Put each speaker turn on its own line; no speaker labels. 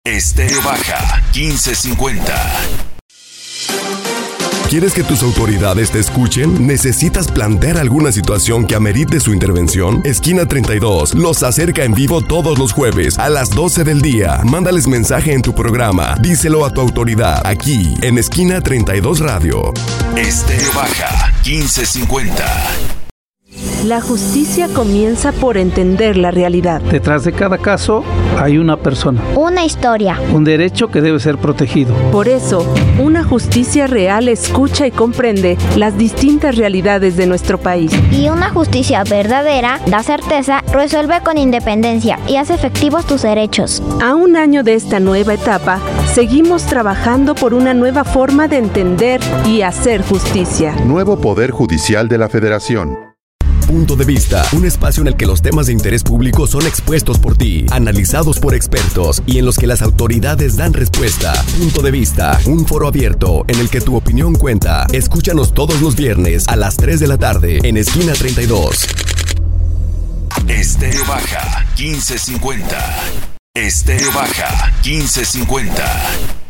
Estéreo Baja 1550.
¿Quieres que tus autoridades te escuchen? ¿Necesitas plantear alguna situación que amerite su intervención? Esquina 32 los acerca en vivo todos los jueves a las 12 del día. Mándales mensaje en tu programa. Díselo a tu autoridad aquí en Esquina 32 Radio.
Estéreo Baja 1550.
La justicia comienza por entender la realidad.
Detrás de cada caso hay una persona.
Una historia.
Un derecho que debe ser protegido.
Por eso, una justicia real escucha y comprende las distintas realidades de nuestro país.
Y una justicia verdadera da certeza, resuelve con independencia y hace efectivos tus derechos.
A un año de esta nueva etapa, seguimos trabajando por una nueva forma de entender y hacer justicia.
Nuevo Poder Judicial de la Federación.
Punto de Vista, un espacio en el que los temas de interés público son expuestos por ti, analizados por expertos y en los que las autoridades dan respuesta. Punto de Vista, un foro abierto en el que tu opinión cuenta. Escúchanos todos los viernes a las 3 de la tarde en Esquina 32.
Estéreo Baja 1550. Estéreo Baja 1550.